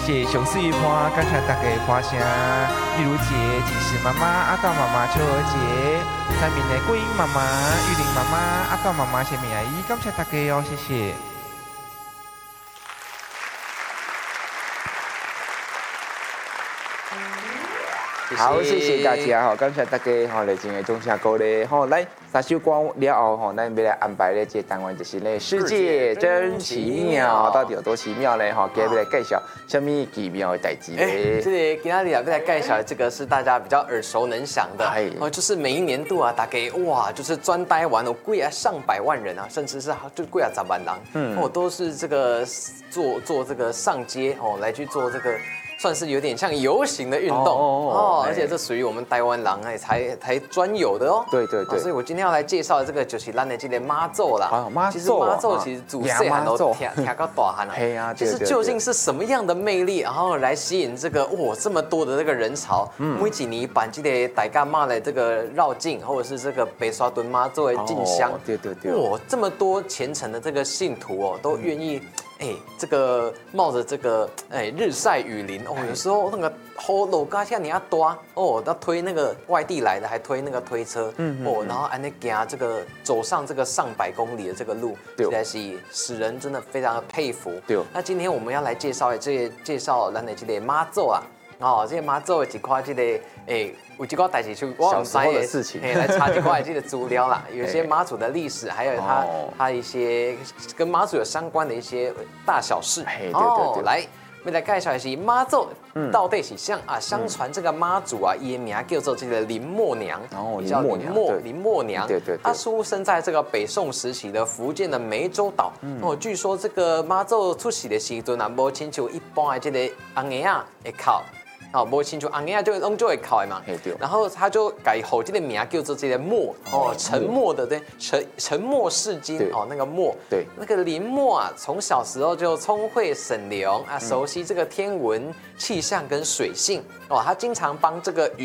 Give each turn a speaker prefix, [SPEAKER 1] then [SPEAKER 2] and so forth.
[SPEAKER 1] 谢熊四一花，感谢大家的花香，玉如姐、锦时妈妈、阿道妈妈、秋儿姐，三名的桂英妈妈、玉玲妈妈、阿道妈妈、谢敏阿姨，感谢大家哦，谢谢。
[SPEAKER 2] 好，谢谢大家哈，感谢大家哈，来今日中下歌咧，吼，来3首歌了后吼，咱要来安排咧这个单元就是咧世界真奇妙，到底有多奇妙咧？哈，给要来介绍什么奇妙的代志咧？
[SPEAKER 3] 这里今天要来介绍的这个是大家比较耳熟能详的，就是每一年度啊，大概哇，就是专呆玩哦，贵啊上百万人啊，甚至是就贵啊10万人，都是这个做这个上街哦，来去做这个。算是有点像游行的运动哦，而且这属于我们台湾人才专有的哦。
[SPEAKER 2] 对，
[SPEAKER 3] 所以我今天要来介绍的这个就是咱的这个妈祖啦。其实妈祖其实主细汉都听到大汉啊。就是究竟是什么样的魅力，然后来吸引这个这么多的这个人潮？每几年办这个大甲妈的这个绕境，或者是这个北沙屯妈祖的进香，
[SPEAKER 2] 对，
[SPEAKER 3] 这么多虔诚的这个信徒哦，都愿意。这个冒着这个日晒雨淋哦，有时候那个楼高像你要多哦，要推那个外地来的，还推那个推车，然后按那行这个走上这个上百公里的这个路，实在是使人真的非常的佩服。
[SPEAKER 2] 对，
[SPEAKER 3] 那今天我们要来介绍咱的这个妈祖啊，这个妈祖的一块这个有几个代志去
[SPEAKER 2] 小时候的事情，
[SPEAKER 3] 来查几块这个资料啦，有些妈祖的历史，还有他一些跟妈祖有相关的一些大小事。
[SPEAKER 2] 对，
[SPEAKER 3] 来，我们来介绍一下妈祖到底是像啊，相传这个妈祖啊，伊的名叫做这个林默娘，叫林默娘。
[SPEAKER 2] 对，
[SPEAKER 3] 她出生在这个北宋时期的福建的湄洲岛。据说这个妈祖出世的时阵啊，无亲像一般的这个红叶啊会靠。无亲像红叶就拢就会考的嘛，然后他就改后这个名叫做这个默沉默的沉默是金那个默，
[SPEAKER 2] 对，
[SPEAKER 3] 那个林默啊，从小时候就聪慧省流啊，熟悉这个天文气象跟水性他经常帮这个